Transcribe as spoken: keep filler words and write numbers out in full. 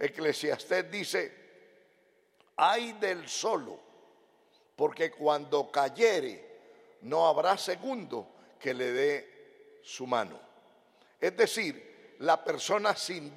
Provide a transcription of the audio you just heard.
Eclesiastés dice: ay del solo, porque cuando cayere no habrá segundo que le dé su mano. Es decir, la persona sin